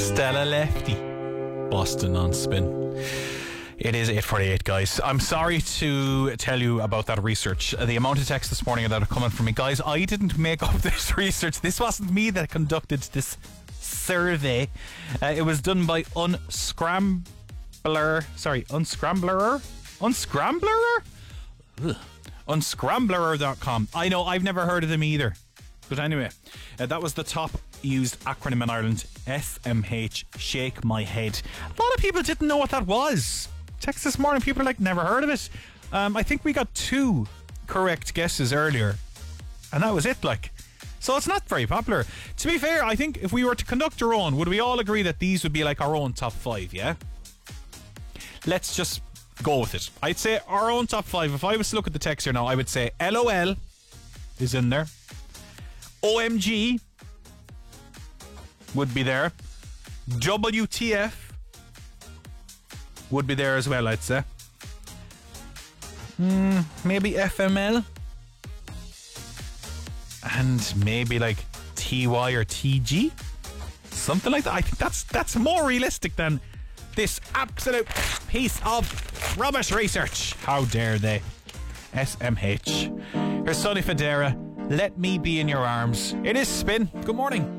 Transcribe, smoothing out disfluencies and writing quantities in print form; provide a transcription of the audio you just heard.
Stella Lefty. Boston on Spin. It is 8:48, guys. I'm sorry to tell you about that research. The amount of texts this morning that are coming from me. Guys, I didn't make up this research. This wasn't me that conducted this survey. It was done by Unscrambler. Unscrambler.com. I know, I've never heard of them either. But anyway, that was the top used acronym in Ireland. SMH, shake my head. A lot of people didn't know what that was. Text this morning, people are like, never heard of it. I think we got 2 correct guesses earlier, and that was it, like. So it's not very popular. To be fair, I think if we were to conduct our own, would we all agree that these would be like our own top 5, yeah? Let's just go with it. I'd say our own top 5. If I was to look at the text here now, I would say LOL is in there. OMG would be there. WTF would be there as well, I'd say. Maybe FML. And maybe like TY or TG. Something like that. I think that's more realistic than this absolute piece of rubbish research. How dare they? SMH. Here's Sonny Federa. Let me be in your arms. It is Spin. Good morning.